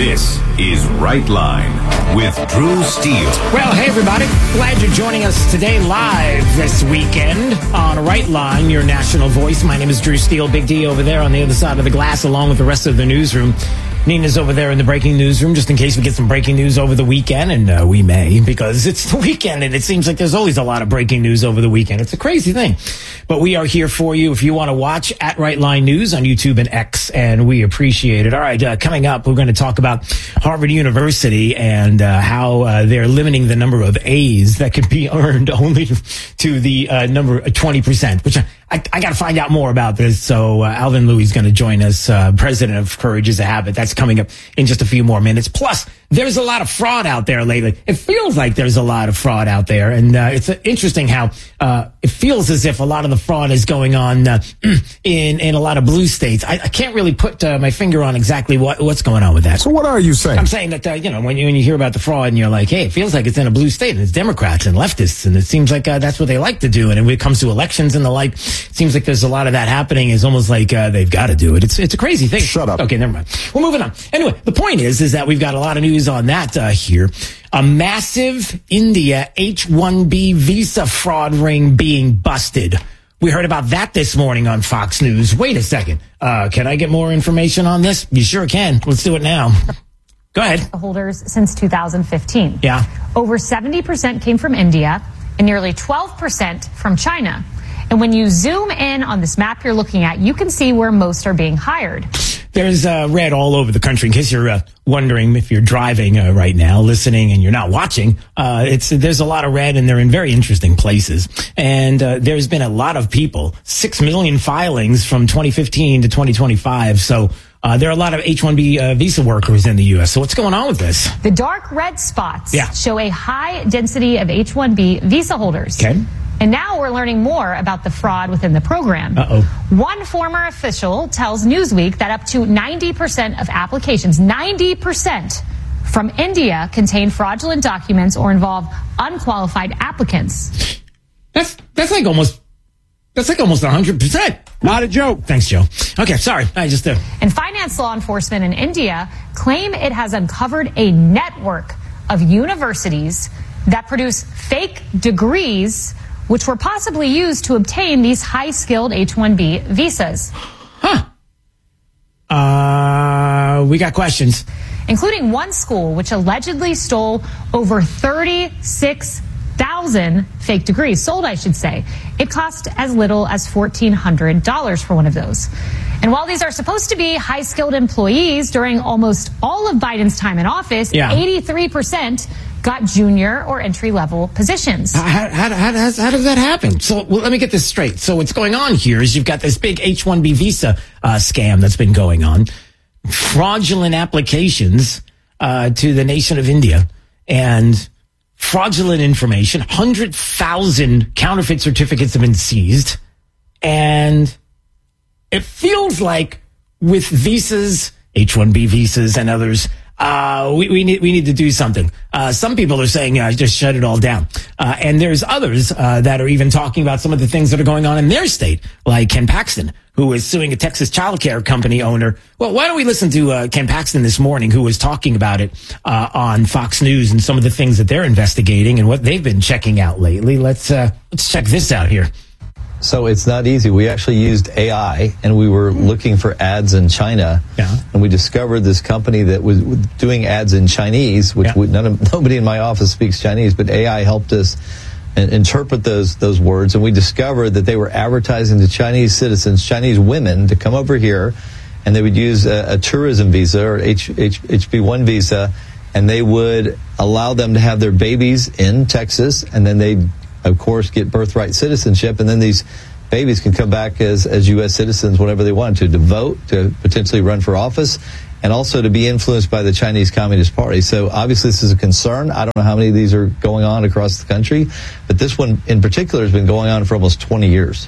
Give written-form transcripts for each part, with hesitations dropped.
This is Right Line with Drew Steele. Well, hey, everybody. Glad you're joining us today live this weekend on Right Line, your national voice. My name is Drew Steele. Big D over there on the other side of the glass, along with the rest of the newsroom. Nina's over there in the breaking newsroom, just in case we get some breaking news over the weekend, and we may, because it's the weekend, and it seems like there's always a lot of breaking news over the weekend. It's a crazy thing. But we are here for you if you want to watch at Right Line News on YouTube and X, and we appreciate it. All right, coming up, we're going to talk about Harvard University and how they're limiting the number of A's that can be earned only to the number 20%, which I got to find out more about this. So Alvin Louie is going to join us, president of Courage is a Habit. That's coming up in just a few more minutes. Plus, there's a lot of fraud out there lately. It feels like there's a lot of fraud out there. And it's interesting how it feels as if a lot of the fraud is going on in a lot of blue states. I can't really put my finger on exactly what's going on with that. So what are you saying? I'm saying that, when you hear about the fraud and you're like, hey, it feels like it's in a blue state and it's Democrats and leftists. And it seems like that's what they like to do. And when it comes to elections and the like, it seems like there's a lot of that happening. It's almost like they've got to do it. It's a crazy thing. Shut up. Okay, never mind. We're moving on. Anyway, the point is that we've got a lot of news on that here. A massive India H-1B visa fraud ring being busted. We heard about that this morning on Fox News. Wait a second. Can I get more information on this? You sure can. Let's do it now. Go ahead. Holders since 2015. Yeah. Over 70% came from India and nearly 12% from China. And when you zoom in on this map you're looking at, you can see where most are being hired. There's red all over the country. In case you're wondering if you're driving right now, listening, and you're not watching, there's a lot of red, and they're in very interesting places. And there's been a lot of people, 6 million filings from 2015 to 2025. So there are a lot of H-1B visa workers in the U.S. So what's going on with this? The dark red spots Yeah. show a high density of H-1B visa holders. Okay. And now we're learning more about the fraud within the program. Uh-oh. One former official tells Newsweek that up to 90% of applications, 90% from India, contain fraudulent documents or involve unqualified applicants. That's like almost 100%. Not a joke. Thanks, Joe. Okay, sorry. I just And finance law enforcement in India claim it has uncovered a network of universities that produce fake degrees which were possibly used to obtain these high-skilled H-1B visas. We got questions. Including one school which allegedly stole over 36,000 fake degrees, sold, I should say. It cost as little as $1,400 for one of those. And while these are supposed to be high-skilled employees, during almost all of Biden's time in office, 83% got junior or entry-level positions. How does that happen? So let me get this straight. So what's going on here is you've got this big H-1B visa scam that's been going on, fraudulent applications to the nation of India, and fraudulent information. 100,000 counterfeit certificates have been seized, and it feels like with visas, H-1B visas and others, we need to do something. Some people are saying just shut it all down. And there's others that are even talking about some of the things that are going on in their state, like Ken Paxton, who is suing a Texas child care company owner. Well, why don't we listen to Ken Paxton this morning, who was talking about it on Fox News and some of the things that they're investigating and what they've been checking out lately. Let's check this out here. So it's not easy. We actually used AI, and we were looking for ads in China, and we discovered this company that was doing ads in Chinese, which nobody in my office speaks Chinese, but AI helped us interpret those words, and we discovered that they were advertising to Chinese citizens, Chinese women, to come over here, and they would use a tourism visa or HB1 visa, and they would allow them to have their babies in Texas, and then they'd of course, get birthright citizenship, and then these babies can come back as U.S. citizens whenever they want to vote, to potentially run for office, and also to be influenced by the Chinese Communist Party. So obviously this is a concern. I don't know how many of these are going on across the country, but this one in particular has been going on for almost 20 years.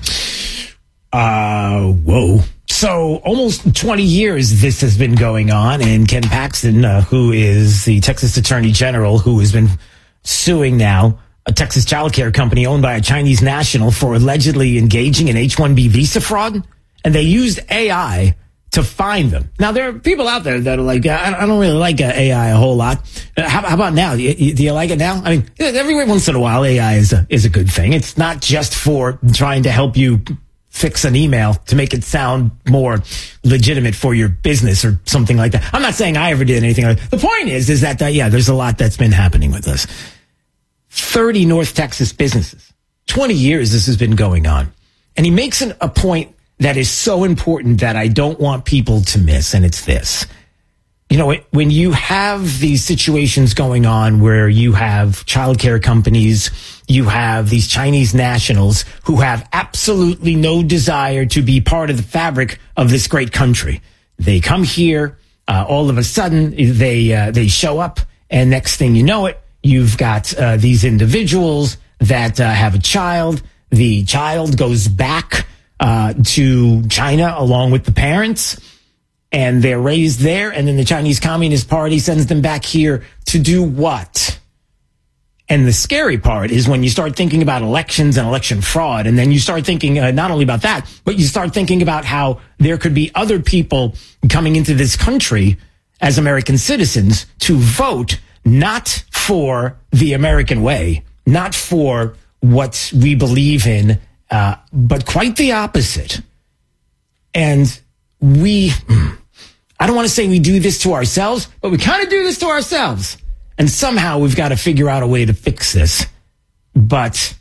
Whoa. So almost 20 years this has been going on, and Ken Paxton, who is the Texas Attorney General, who has been suing now a Texas child care company owned by a Chinese national for allegedly engaging in H-1B visa fraud. And they used AI to find them. Now, there are people out there that are like, I don't really like AI a whole lot. How about now? Do you like it now? I mean, every once in a while, AI is a good thing. It's not just for trying to help you fix an email to make it sound more legitimate for your business or something like that. I'm not saying I ever did anything like that. The point is that, there's a lot that's been happening with this. 30 North Texas businesses. 20 years this has been going on. And he makes a point that is so important that I don't want people to miss, and it's this. You know, when you have these situations going on where you have childcare companies, you have these Chinese nationals who have absolutely no desire to be part of the fabric of this great country. They come here, all of a sudden they show up, and next thing you know it, you've got these individuals that have a child. The child goes back to China along with the parents, and they're raised there, and then the Chinese Communist Party sends them back here to do what? And the scary part is when you start thinking about elections and election fraud, and then you start thinking not only about that, but you start thinking about how there could be other people coming into this country as American citizens to vote not for the American way, not for what we believe in, but quite the opposite. And I don't want to say we do this to ourselves, but we kind of do this to ourselves. And somehow we've got to figure out a way to fix this. But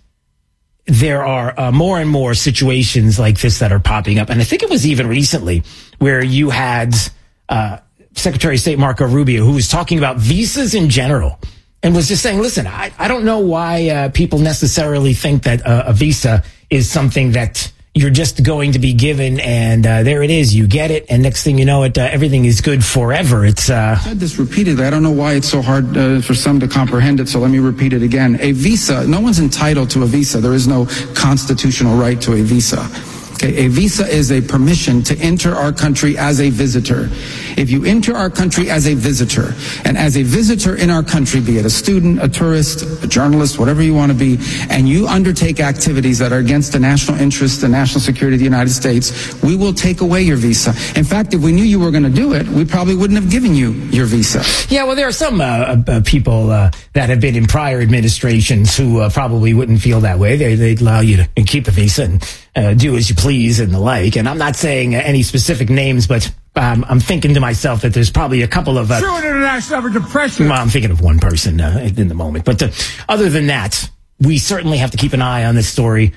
there are more and more situations like this that are popping up. And I think it was even recently where you had Secretary of State Marco Rubio, who was talking about visas in general and was just saying, listen, I don't know why people necessarily think that a visa is something that you're just going to be given, and there it is. You get it, and next thing you know, everything is good forever. It's I've said this repeatedly. I don't know why it's so hard for some to comprehend it, so let me repeat it again. A visa, no one's entitled to a visa. There is no constitutional right to a visa. Okay, a visa is a permission to enter our country as a visitor. If you enter our country as a visitor, and as a visitor in our country, be it a student, a tourist, a journalist, whatever you want to be, and you undertake activities that are against the national interest, the national security of the United States, we will take away your visa. In fact, if we knew you were going to do it, we probably wouldn't have given you your visa. Yeah, well, there are some people that have been in prior administrations who probably wouldn't feel that way. They'd allow you to keep a visa and do as you please and the like. And I'm not saying any specific names, but I'm thinking to myself that there's probably a couple of... True international average of pressure. Well, I'm thinking of one person in the moment. But other than that, we certainly have to keep an eye on this story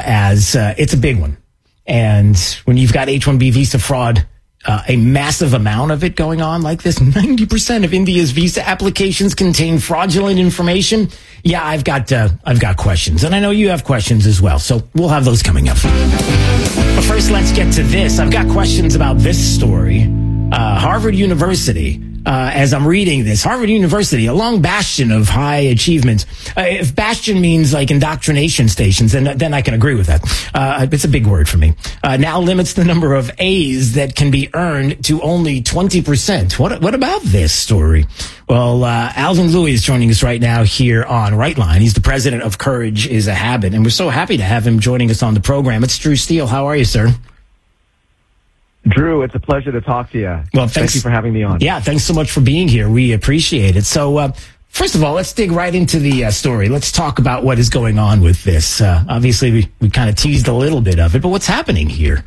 as it's a big one. And when you've got H-1B visa fraud, a massive amount of it going on like this, 90% of India's visa applications contain fraudulent information. Yeah, I've got questions, and I know you have questions as well. So we'll have those coming up. But first, let's get to this. I've got questions about this story. Harvard University. As I'm reading this, Harvard University, a long bastion of high achievement. If bastion means like indoctrination stations, then I can agree with that. It's a big word for me. Now limits the number of A's that can be earned to only 20%. What about this story? Well, Alvin Louie is joining us right now here on Right Line. He's the president of Courage is a Habit, and we're so happy to have him joining us on the program. It's Drew Steele. How are you, sir? Drew, it's a pleasure to talk to you. Well, thank you for having me on. Yeah, thanks so much for being here. We appreciate it. So, first of all, let's dig right into the story. Let's talk about what is going on with this. Obviously, we kind of teased a little bit of it, but what's happening here?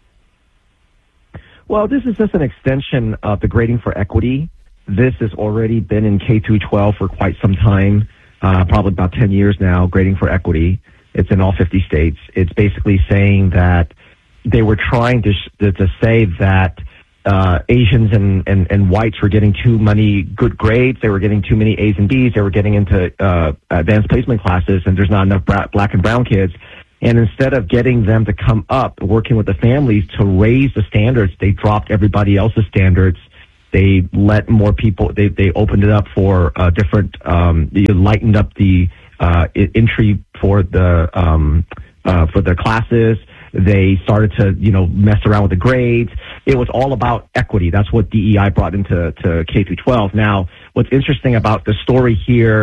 Well, this is just an extension of the Grading for Equity. This has already been in K through 12 for quite some time, probably about 10 years now, Grading for Equity. It's in all 50 states. It's basically saying that they were trying to say that Asians and whites were getting too many good grades. They were getting too many A's and B's. They were getting into advanced placement classes, and there's not enough black and brown kids. And instead of getting them to come up, working with the families to raise the standards, they dropped everybody else's standards. They let more people. They opened it up for different. They lightened up the entry for the classes. They started to, mess around with the grades. It was all about equity. That's what DEI brought into K through 12. Now, what's interesting about the story here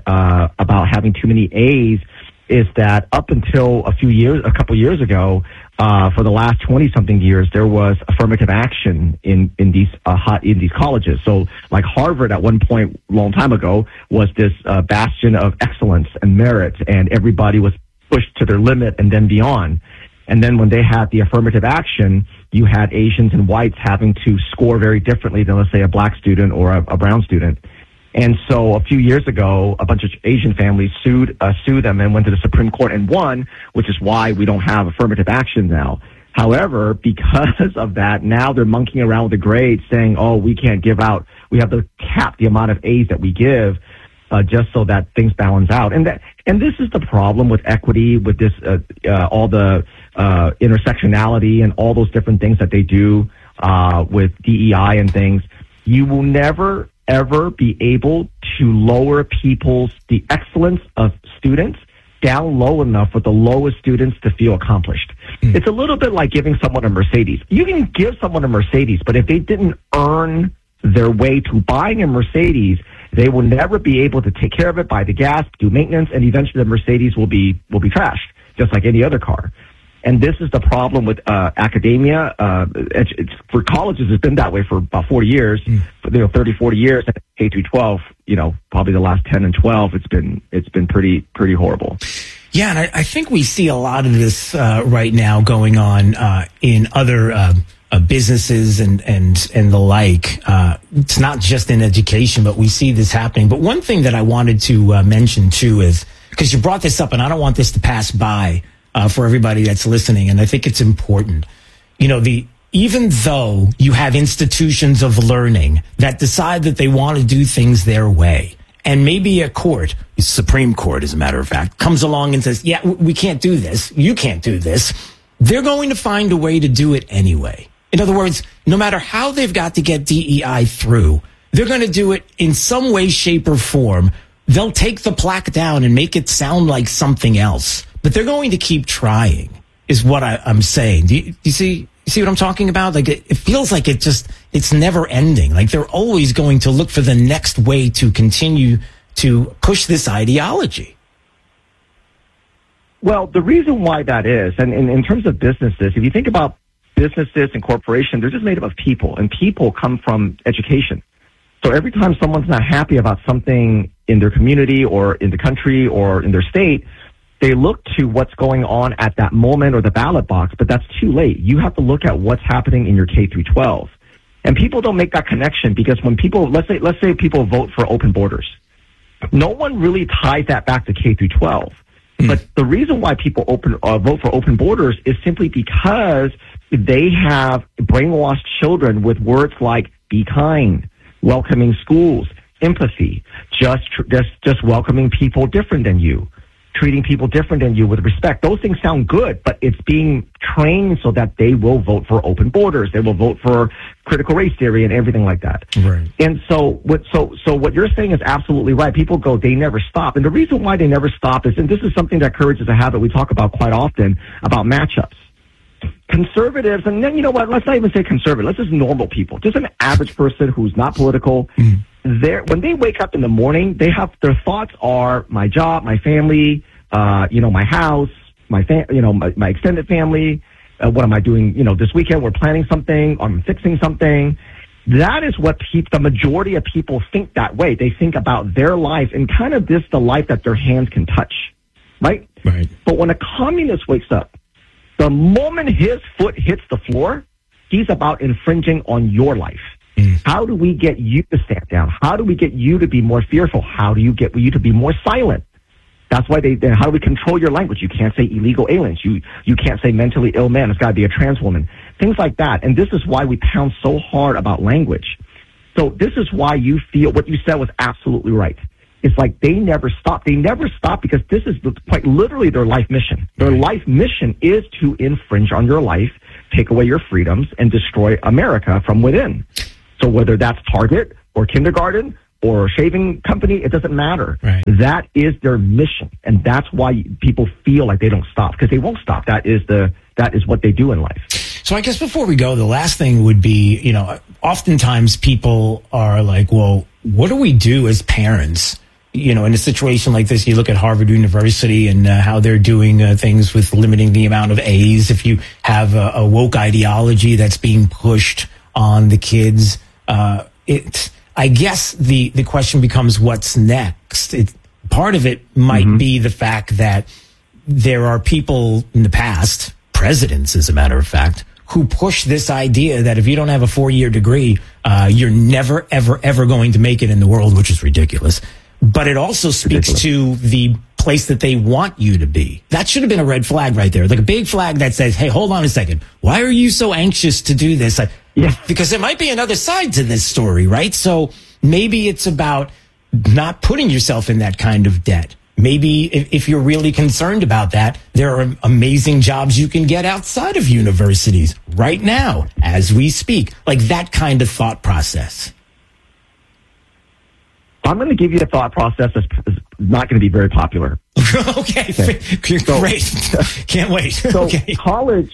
about having too many A's is that up until a couple years ago, for the last 20-something years, there was affirmative action in these colleges. So, like Harvard, at one point, a long time ago, was this bastion of excellence and merit, and everybody was pushed to their limit and then beyond. And then when they had the affirmative action, you had Asians and whites having to score very differently than, let's say, a black student or a brown student. And so a few years ago, a bunch of Asian families sued them and went to the Supreme Court and won, which is why we don't have affirmative action now. However, because of that, now they're monkeying around with the grades saying, oh, we can't give out, we have to cap the amount of A's that we give, just so that things balance out. And this is the problem with equity, with this, all the, intersectionality and all those different things that they do, with DEI and things. You will never, ever be able to lower the excellence of students down low enough for the lowest students to feel accomplished. It's a little bit like giving someone a Mercedes. You can give someone a Mercedes, but if they didn't earn their way to buying a Mercedes, they will never be able to take care of it, buy the gas, do maintenance, and eventually the Mercedes will be trashed, just like any other car. And this is the problem with academia. For colleges, it's been that way for about 40 years, 30, 40 years. K through 12, probably the last 10 and 12, it's been pretty horrible. Yeah, and I think we see a lot of this right now going on in other businesses and the like. It's not just in education, but we see this happening. But one thing that I wanted to mention too is, because you brought this up, and I don't want this to pass by for everybody that's listening, and I think it's important. Even though you have institutions of learning that decide that they want to do things their way, and maybe a court, the Supreme Court, as a matter of fact, comes along and says, yeah, we can't do this, you can't do this, they're going to find a way to do it anyway. In other words, no matter how they've got to get DEI through, they're going to do it in some way, shape, or form. They'll take the plaque down and make it sound like something else. But they're going to keep trying, is what I'm saying. Do you see what I'm talking about? Like, it feels like it's never ending. Like, they're always going to look for the next way to continue to push this ideology. Well, the reason why that is, and in terms of businesses, if you think about businesses and corporations, they're just made up of people, and people come from education. So every time someone's not happy about something in their community or in the country or in their state, they look to what's going on at that moment or the ballot box, but that's too late. You have to look at what's happening in your K through 12. And people don't make that connection, because when people, let's say people vote for open borders, no one really ties that back to K through 12. But the reason why people vote for open borders is simply because they have brainwashed children with words like be kind, welcoming schools, empathy, just welcoming people different than you, treating people different than you with respect. Those things sound good, but it's being trained so that they will vote for open borders. They will vote for critical race theory and everything like that. Right. And so what you're saying is absolutely right. People go, they never stop. And the reason why they never stop is, and this is something that courage is a habit we talk about quite often, about matchups. Conservatives, and then, you know what, let's not even say conservative. Let's just normal people. Just an average person who's not political. When they wake up in the morning, their thoughts are my job, my family, my house, my extended family. What am I doing? This weekend we're planning something, I'm fixing something. That is what the majority of people think that way. They think about their life and kind of the life that their hands can touch, right? Right. But when a communist wakes up, the moment his foot hits the floor, he's about infringing on your life. How do we get you to stand down? How do we get you to be more fearful? How do you get you to be more silent? That's why how do we control your language? You can't say illegal aliens. You can't say mentally ill man. It's got to be a trans woman. Things like that. And this is why we pound so hard about language. So this is why you feel what you said was absolutely right. It's like they never stop. They never stop because this is quite literally their life mission. Their life mission is to infringe on your life, take away your freedoms, and destroy America from within. So whether that's Target or kindergarten or shaving company, it doesn't matter. Right. That is their mission. And that's why people feel like they don't stop, because they won't stop. That is what they do in life. So I guess before we go, the last thing would be, oftentimes people are like, well, what do we do as parents, in a situation like this, you look at Harvard University and how they're doing things with limiting the amount of A's. If you have a woke ideology that's being pushed on the kids, I guess the question becomes what's next. Part of it might be the fact that there are people in the past, presidents, as a matter of fact, who push this idea that if you don't have a 4-year degree, you're never, ever, ever going to make it in the world, which is ridiculous. But it also speaks to the place that they want you to be. That should have been a red flag right there, like a big flag that says, hey, hold on a second. Why are you so anxious to do this? Because there might be another side to this story, right? So maybe it's about not putting yourself in that kind of debt. Maybe if you're really concerned about that, there are amazing jobs you can get outside of universities right now as we speak, like that kind of thought process. I'm going to give you a thought process that's not going to be very popular. Okay. Great. Can't wait. So college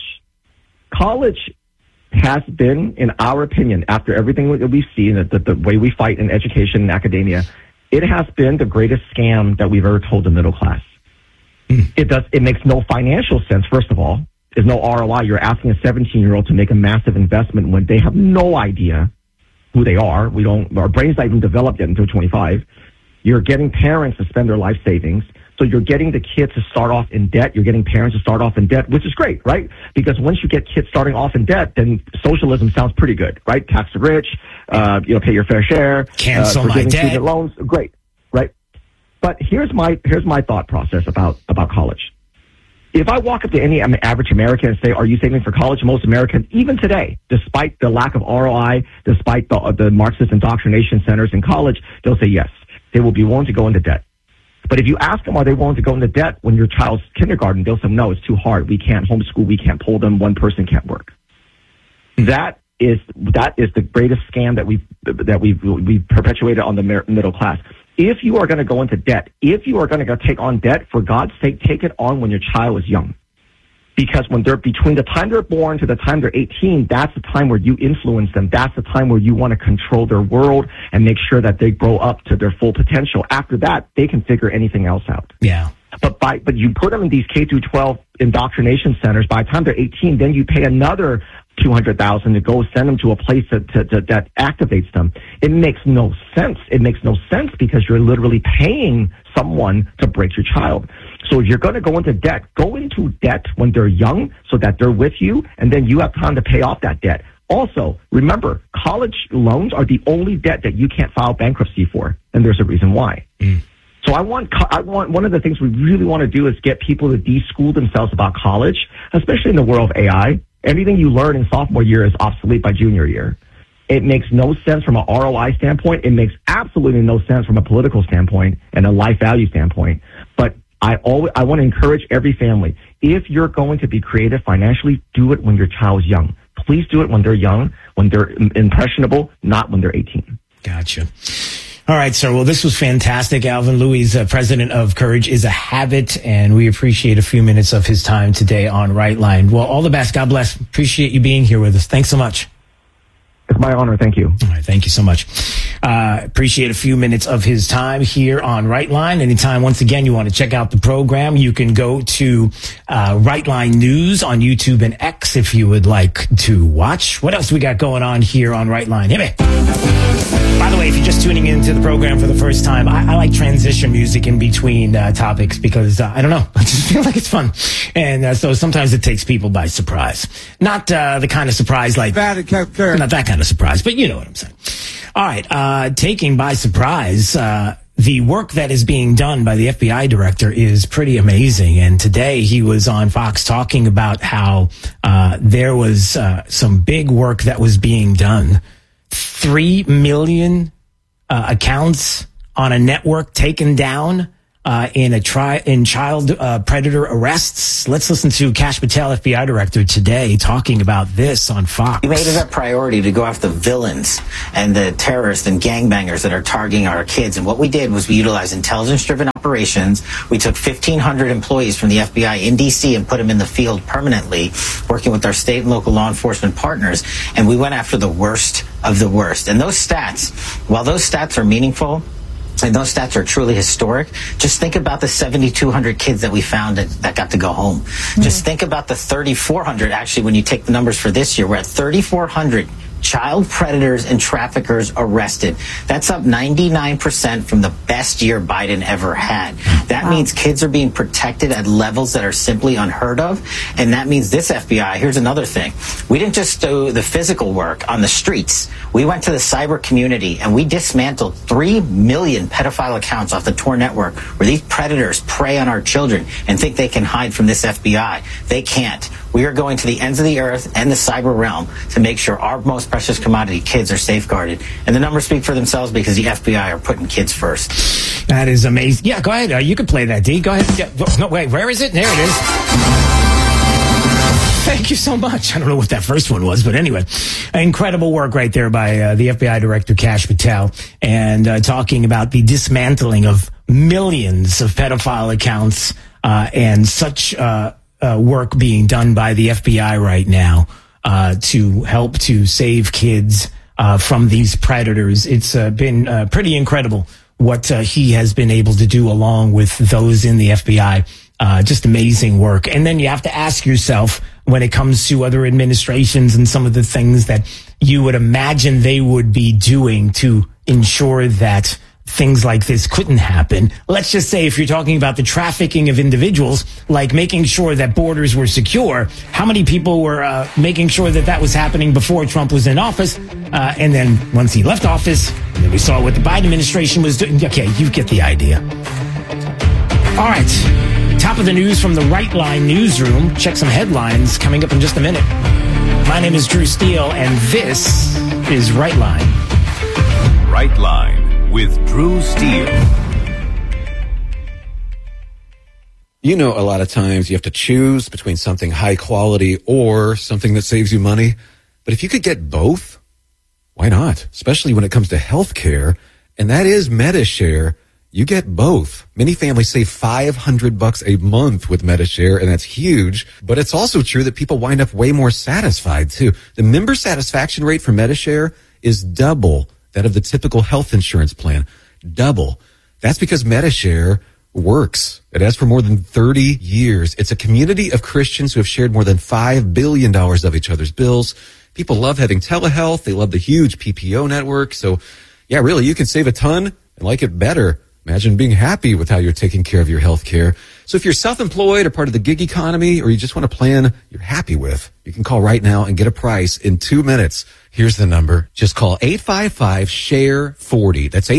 has been, in our opinion, after everything that we've seen, the way we fight in education and academia, it has been the greatest scam that we've ever told the middle class. It makes no financial sense, first of all. There's no ROI. You're asking a 17-year-old to make a massive investment when they have no idea who they are. Our brains not even developed yet until 25. You're getting parents to spend their life savings. So you're getting the kids to start off in debt. You're getting parents to start off in debt, which is great, right? Because once you get kids starting off in debt, then socialism sounds pretty good, right? Tax the rich, pay your fair share, cancel my debt, student loans, great, right? But here's my thought process about college. If I walk up to any average American and say, are you saving for college? Most Americans, even today, despite the lack of ROI, despite the Marxist indoctrination centers in college, they'll say yes. They will be willing to go into debt. But if you ask them, are they willing to go into debt when your child's kindergarten? They'll say, no, it's too hard. We can't homeschool. We can't pull them. One person can't work. That is the greatest scam that we've perpetuated on the middle class. If you are going to go into debt, if you are going to go take on debt, for God's sake, take it on when your child is young. Because when they're between the time they're born to the time they're 18, that's the time where you influence them. That's the time where you want to control their world and make sure that they grow up to their full potential. After that, they can figure anything else out. Yeah. But you put them in these K through 12 indoctrination centers. By the time they're 18, then you pay another $200,000 to go send them to a place that activates them. It makes no sense. It makes no sense because you're literally paying someone to break your child. So if you're going to go into debt when they're young so that they're with you, and then you have time to pay off that debt. Also, remember, college loans are the only debt that you can't file bankruptcy for, and there's a reason why. So I want one of the things we really want to do is get people to de-school themselves about college, especially in the world of AI. Everything you learn in sophomore year is obsolete by junior year. It makes no sense from an ROI standpoint. It makes absolutely no sense from a political standpoint and a life value standpoint. But I want to encourage every family, if you're going to be creative financially, do it when your child is young. Please do it when they're young, when they're impressionable, not when they're 18. Gotcha. All right, sir. Well, this was fantastic. Alvin Louis, president of Courage is a Habit, and we appreciate a few minutes of his time today on Right Line. Well, all the best. God bless. Appreciate you being here with us. Thanks so much. It's my honor. Thank you. All right. Thank you so much. Appreciate a few minutes of his time here on Right Line. Anytime, once again, you want to check out the program, you can go to Right Line News on YouTube and X if you would like to watch. What else we got going on here on Right Line? Hit me. By the way, if you're just tuning into the program for the first time, I like transition music in between topics because, I don't know, I just feel like it's fun. And so sometimes it takes people by surprise. Not the kind of surprise like... Not that kind of surprise, but you know what I'm saying. All right, taking by surprise... the work that is being done by the FBI director is pretty amazing. And today he was on Fox talking about how there was some big work that was being done. 3 million accounts on a network taken down in child predator arrests. Let's listen to Kash Patel, FBI director, today talking about this on Fox. We made it a priority to go after the villains and the terrorists and gangbangers that are targeting our kids. And what we did was we utilized intelligence-driven operations. We took 1,500 employees from the FBI in D.C. and put them in the field permanently, working with our state and local law enforcement partners. And we went after the worst of the worst. And those stats, while those stats are meaningful, and those stats are truly historic. Just think about the 7,200 kids that we found that got to go home. Mm-hmm. Just think about the 3,400. Actually, when you take the numbers for this year, we're at 3,400 child predators and traffickers arrested. That's up 99% from the best year Biden ever had. That means kids are being protected at levels that are simply unheard of. And that means this FBI, here's another thing. We didn't just do the physical work on the streets. We went to the cyber community and we dismantled 3 million pedophile accounts off the Tor network where these predators prey on our children and think they can hide from this FBI. They can't. We are going to the ends of the earth and the cyber realm to make sure our most precious commodity, kids, are safeguarded. And the numbers speak for themselves because the FBI are putting kids first. That is amazing. Yeah, go ahead. You can play that, D. Go ahead. Yeah. No, wait, where is it? There it is. Thank you so much. I don't know what that first one was, but anyway, incredible work right there by the FBI Director Kash Patel, and talking about the dismantling of millions of pedophile accounts and such work being done by the FBI right now to help to save kids from these predators. It's been pretty incredible what he has been able to do along with those in the FBI. Just amazing work. And then you have to ask yourself, when it comes to other administrations and some of the things that you would imagine they would be doing to ensure that things like this couldn't happen. Let's just say if you're talking about the trafficking of individuals, like making sure that borders were secure, how many people were making sure that that was happening before Trump was in office? And then once he left office, and then we saw what the Biden administration was doing. Okay, you get the idea. All right. Top of the news from the Right Line newsroom. Check some headlines coming up in just a minute. My name is Drew Steele, and this is Right Line. Right Line with Drew Steele. You know, a lot of times you have to choose between something high quality or something that saves you money. But if you could get both, why not? Especially when it comes to health care, and that is MediShare. You get both. Many families save $500 a month with MediShare, and that's huge. But it's also true that people wind up way more satisfied, too. The member satisfaction rate for MediShare is double that of the typical health insurance plan. Double. That's because MediShare works. It has for more than 30 years. It's a community of Christians who have shared more than $5 billion of each other's bills. People love having telehealth. They love the huge PPO network. So, yeah, really, you can save a ton and like it better. Imagine being happy with how you're taking care of your health care. So if you're self-employed or part of the gig economy, or you just want a plan you're happy with, you can call right now and get a price in 2 minutes. Here's the number. Just call 855-SHARE-40. That's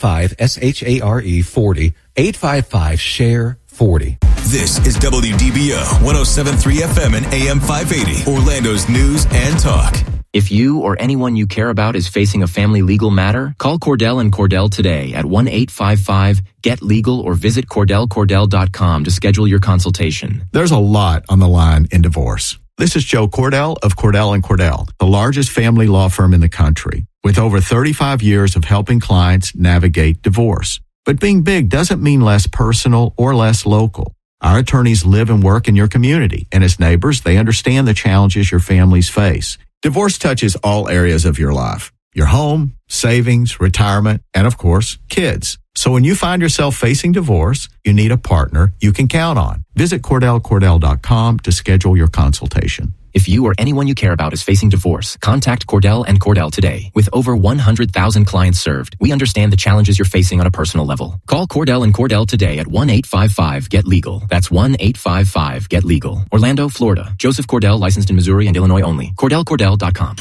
855-SHARE-40. 855-SHARE-40. This is WDBO 107.3 FM and AM 580, Orlando's news and talk. If you or anyone you care about is facing a family legal matter, call Cordell and Cordell today at 1-855-GET-LEGAL or visit CordellCordell.com to schedule your consultation. There's a lot on the line in divorce. This is Joe Cordell of Cordell & Cordell, the largest family law firm in the country, with over 35 years of helping clients navigate divorce. But being big doesn't mean less personal or less local. Our attorneys live and work in your community, and as neighbors, they understand the challenges your families face. Divorce touches all areas of your life, your home, savings, retirement, and of course, kids. So when you find yourself facing divorce, you need a partner you can count on. Visit CordellCordell.com to schedule your consultation. If you or anyone you care about is facing divorce, contact Cordell and Cordell today. With over 100,000 clients served, we understand the challenges you're facing on a personal level. Call Cordell and Cordell today at 1-855-GET-LEGAL. That's 1-855-GET-LEGAL. Orlando, Florida. Joseph Cordell, licensed in Missouri and Illinois only. CordellCordell.com.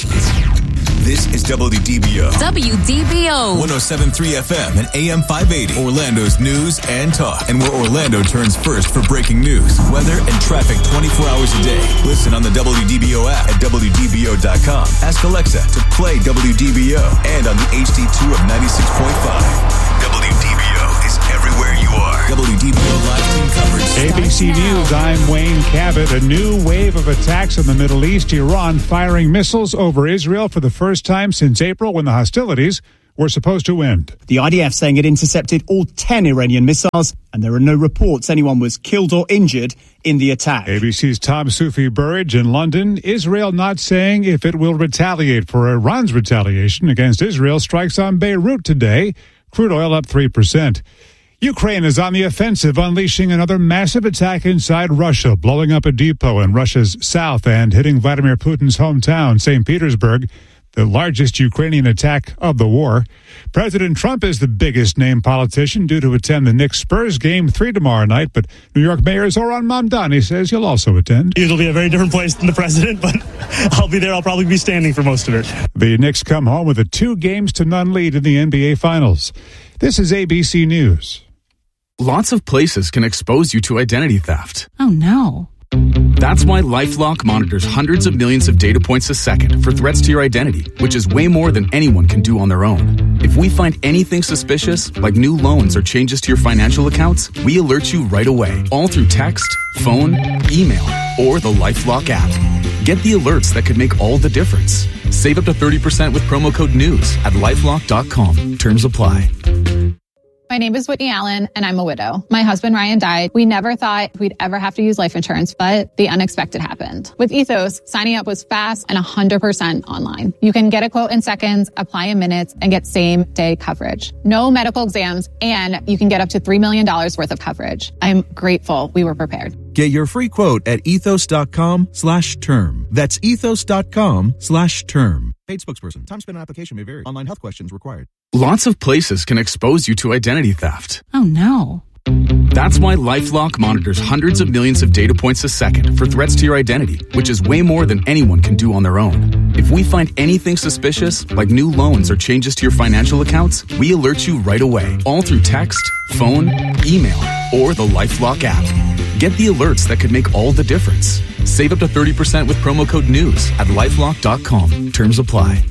This is WDBO. WDBO. 107.3 FM and AM 580. Orlando's news and talk. And where Orlando turns first for breaking news, weather, and traffic 24 hours a day. Listen on the WDBO app at WDBO.com. Ask Alexa to play WDBO and on the HD2 of 96.5. WDBO is everywhere you are. WDBO live team coverage. ABC News, I'm Wayne Cabot. A new wave of attacks in the Middle East. Iran firing missiles over Israel for the first time since April, when the hostilities were supposed to end. The IDF saying it intercepted all 10 Iranian missiles, and there are no reports anyone was killed or injured in the attack. ABC's Tom Sufi Burridge in London. Israel not saying if it will retaliate for Iran's retaliation against Israel strikes on Beirut today. Crude oil up 3%. Ukraine is on the offensive, unleashing another massive attack inside Russia, blowing up a depot in Russia's south and hitting Vladimir Putin's hometown, St. Petersburg, the largest Ukrainian attack of the war. President Trump is the biggest named politician due to attend the Knicks-Spurs Game 3 tomorrow night, but New York Mayor Zohran Mamdani says he'll also attend. It'll be a very different place than the president, but I'll be there. I'll probably be standing for most of it. The Knicks come home with a 2-0 lead in the NBA Finals. This is ABC News. Lots of places can expose you to identity theft. Oh, no. That's why LifeLock monitors hundreds of millions of data points a second for threats to your identity, which is way more than anyone can do on their own. If we find anything suspicious, like new loans or changes to your financial accounts, we alert you right away, all through text, phone, email, or the LifeLock app. Get the alerts that could make all the difference. Save up to 30% with promo code NEWS at LifeLock.com. Terms apply. My name is Whitney Allen, and I'm a widow. My husband, Ryan, died. We never thought we'd ever have to use life insurance, but the unexpected happened. With Ethos, signing up was fast and 100% online. You can get a quote in seconds, apply in minutes, and get same-day coverage. No medical exams, and you can get up to $3 million worth of coverage. I'm grateful we were prepared. Get your free quote at ethos.com/term. That's ethos.com/term. Paid spokesperson. Time spent on application may vary. Online health questions required. Lots of places can expose you to identity theft. Oh, no. That's why LifeLock monitors hundreds of millions of data points a second for threats to your identity, which is way more than anyone can do on their own. If we find anything suspicious, like new loans or changes to your financial accounts, we alert you right away, all through text, phone, email, or the LifeLock app. Get the alerts that could make all the difference. Save up to 30% with promo code NEWS at LifeLock.com. Terms apply.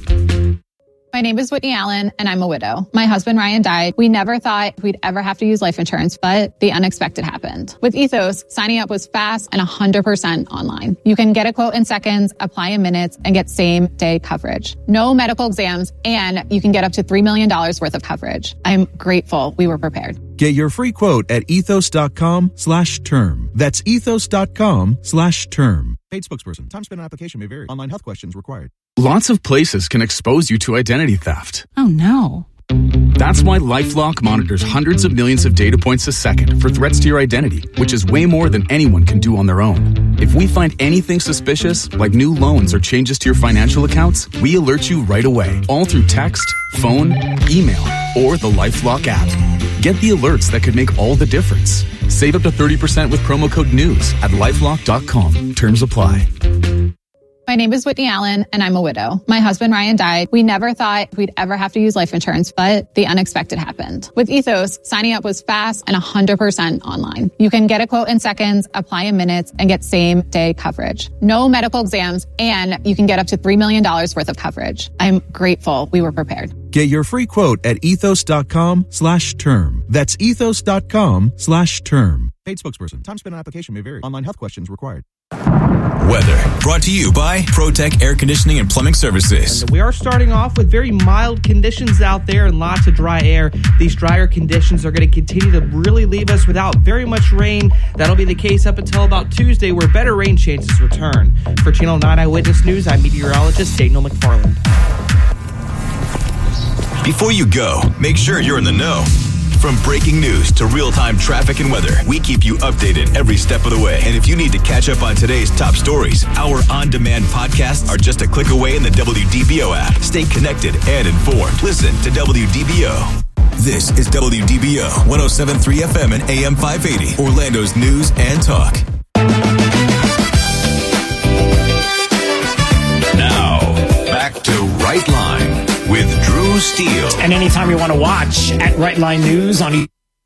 My name is Whitney Allen, and I'm a widow. My husband, Ryan, died. We never thought we'd ever have to use life insurance, but the unexpected happened. With Ethos, signing up was fast and 100% online. You can get a quote in seconds, apply in minutes, and get same-day coverage. No medical exams, and you can get up to $3 million worth of coverage. I'm grateful we were prepared. Get your free quote at ethos.com/term. That's ethos.com/term. Paid spokesperson. Time spent on application may vary. Online health questions required. Lots of places can expose you to identity theft. Oh, no. That's why LifeLock monitors hundreds of millions of data points a second for threats to your identity, which is way more than anyone can do on their own. If we find anything suspicious, like new loans or changes to your financial accounts, we alert you right away, all through text, phone, email, or the LifeLock app. Get the alerts that could make all the difference. Save up to 30% with promo code NEWS at LifeLock.com. Terms apply. My name is Whitney Allen, and I'm a widow. My husband, Ryan, died. We never thought we'd ever have to use life insurance, but the unexpected happened. With Ethos, signing up was fast and 100% online. You can get a quote in seconds, apply in minutes, and get same-day coverage. No medical exams, and you can get up to $3 million worth of coverage. I'm grateful we were prepared. Get your free quote at ethos.com/term. That's ethos.com/term. Paid spokesperson. Time spent on application may vary. Online health questions required. Weather brought to you by ProTech Air Conditioning and Plumbing Services. And we are starting off with very mild conditions out there and lots of dry air. These drier conditions are going to continue to really leave us without very much rain. That'll be the case up until about Tuesday, where better rain chances return. For Channel 9 Eyewitness News, I'm meteorologist Daniel McFarland. Before you go, make sure you're in the know. From breaking news to real-time traffic and weather, we keep you updated every step of the way. And if you need to catch up on today's top stories, our on-demand podcasts are just a click away in the WDBO app. Stay connected and informed. Listen to WDBO. This is WDBO 107.3 FM and AM 580, Orlando's news and talk. Now, back to Right Line with Drew Steele. And anytime you want to watch at Right Line News on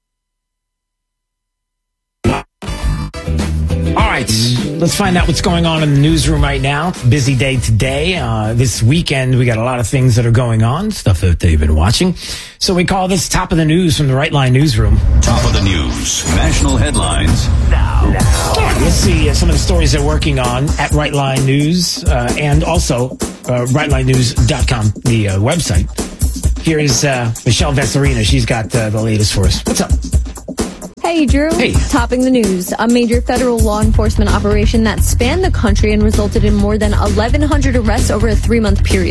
All right, let's find out what's going on in the newsroom right now. Busy day today. This weekend, we got a lot of things that are going on, stuff that they've been watching. So we call this Top of the News from the Right Line Newsroom. Top of the News, national headlines. Now. All right, let's see some of the stories they're working on at Right Line News and also rightlinenews.com, the website. Here is Michelle Vesarina. She's got the latest for us. What's up? Hey, Drew. Hey. Topping the news. A major federal law enforcement operation that spanned the country and resulted in more than 1,100 arrests over a 3-month period.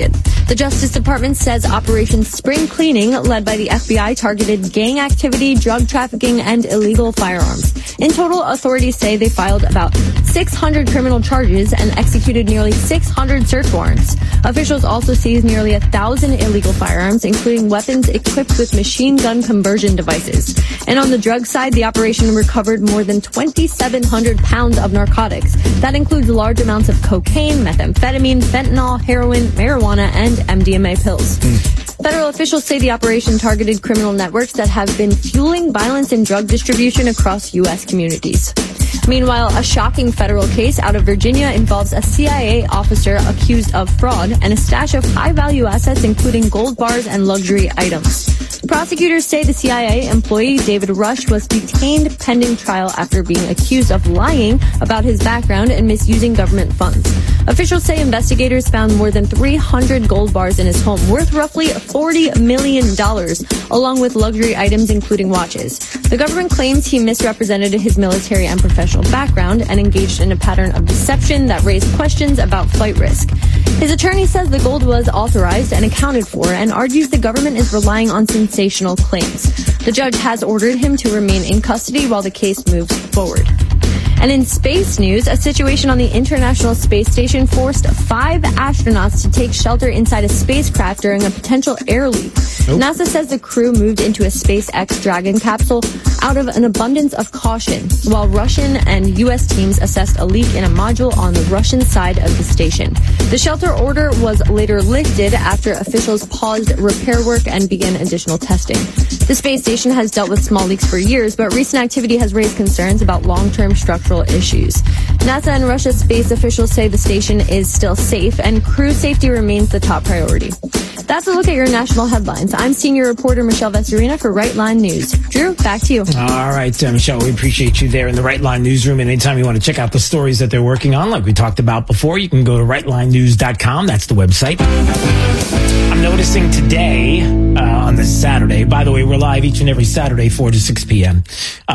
The Justice Department says Operation Spring Cleaning, led by the FBI, targeted gang activity, drug trafficking, and illegal firearms. In total, authorities say they filed about 600 criminal charges and executed nearly 600 search warrants. Officials also seized nearly 1,000 illegal firearms, including weapons equipped with machine gun conversion devices. And on the drug side, the operation recovered more than 2,700 pounds of narcotics. That includes large amounts of cocaine, methamphetamine, fentanyl, heroin, marijuana, and MDMA pills. Federal officials say the operation targeted criminal networks that have been fueling violence and drug distribution across U.S. communities. Meanwhile, a shocking federal case out of Virginia involves a CIA officer accused of fraud and a stash of high-value assets, including gold bars and luxury items. Prosecutors say the CIA employee David Rush was detained pending trial after being accused of lying about his background and misusing government funds. Officials say investigators found more than 300 gold bars in his home, worth roughly $40 million, along with luxury items including watches. The government claims he misrepresented his military and professional background and engaged in a pattern of deception that raised questions about flight risk. His attorney says the gold was authorized and accounted for and argues the government is relying on sensational claims. The judge has ordered him to remain in custody while the case moves forward. And in space news, a situation on the International Space Station forced 5 astronauts to take shelter inside a spacecraft during a potential air leak. NASA says the crew moved into a SpaceX Dragon capsule out of an abundance of caution, while Russian and U.S. teams assessed a leak in a module on the Russian side of the station. The shelter order was later lifted after officials paused repair work and began additional testing. The space station has dealt with small leaks for years, but recent activity has raised concerns about long-term structural issues. NASA and Russia's space officials say the station is still safe and crew safety remains the top priority. That's a look at your national headlines. I'm senior reporter Michelle Vesserina for Right Line News. Drew, back to you. All right, Michelle, we appreciate you there in the Right Line newsroom. And anytime you want to check out the stories that they're working on, like we talked about before, you can go to rightlinenews.com. That's the website. I'm noticing today, on this Saturday, by the way, we're live each and every Saturday, 4 to 6 p.m.,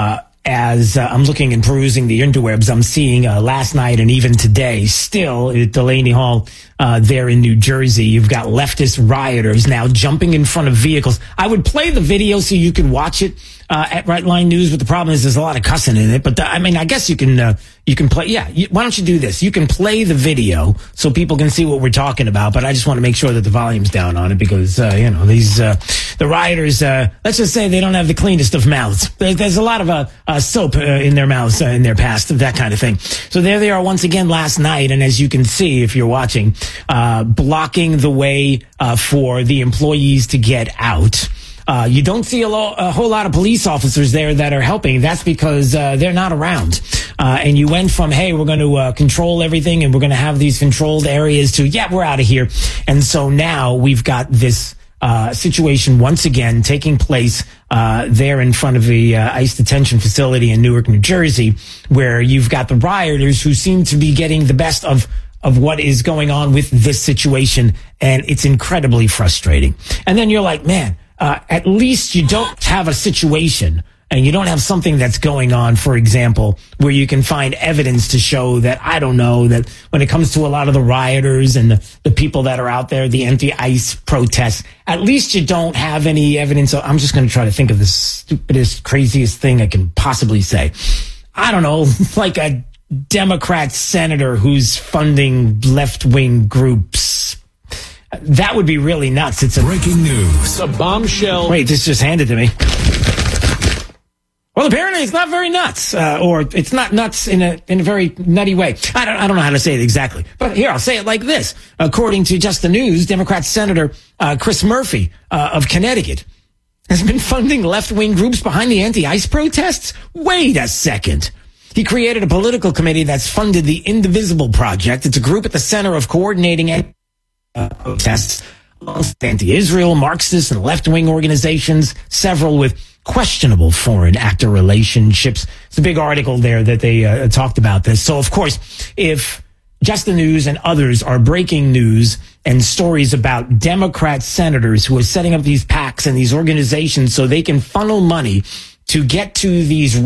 as I'm looking and perusing the interwebs, I'm seeing last night and even today, still at Delaney Hall there in New Jersey, you've got leftist rioters now jumping in front of vehicles. I would play the video so you can watch it at Right Line News, but the problem is there's a lot of cussing in it. But I mean, I guess you can play. Yeah, why don't you do this? You can play the video so people can see what we're talking about. But I just want to make sure that the volume's down on it because these the rioters. Let's just say they don't have the cleanest of mouths. There's a lot of soap in their mouths in their past, that kind of thing. So there they are once again last night, and as you can see if you're watching, blocking the way for the employees to get out. You don't see a whole lot of police officers there that are helping. That's because they're not around. And you went from, hey, we're going to control everything and we're going to have these controlled areas to, yeah, we're out of here. And so now we've got this situation once again taking place there in front of the ICE detention facility in Newark, New Jersey, where you've got the rioters who seem to be getting the best of what is going on with this situation. And it's incredibly frustrating. And then you're like, man, at least you don't have a situation and you don't have something that's going on, for example, where you can find evidence to show that, I don't know, that when it comes to a lot of the rioters and the people that are out there, the anti-ICE protests, at least you don't have any evidence. I'm just going to try to think of the stupidest, craziest thing I can possibly say. I don't know, like a Democrat senator who's funding left-wing groups. That would be really nuts. It's breaking news. A bombshell. Wait, this just handed to me. Well, apparently it's not very nuts, or it's not nuts in a very nutty way. I don't know how to say it exactly, but here I'll say it like this. According to Just the News, Democrat Senator Chris Murphy of Connecticut has been funding left-wing groups behind the anti-ICE protests. Wait a second. He created a political committee that's funded the Indivisible Project. It's a group at the center of coordinating protests amongst anti-Israel, Marxist, and left-wing organizations, several with questionable foreign actor relationships. It's a big article there that they talked about this. So, of course, if Just the News and others are breaking news and stories about Democrat senators who are setting up these PACs and these organizations so they can funnel money to get to these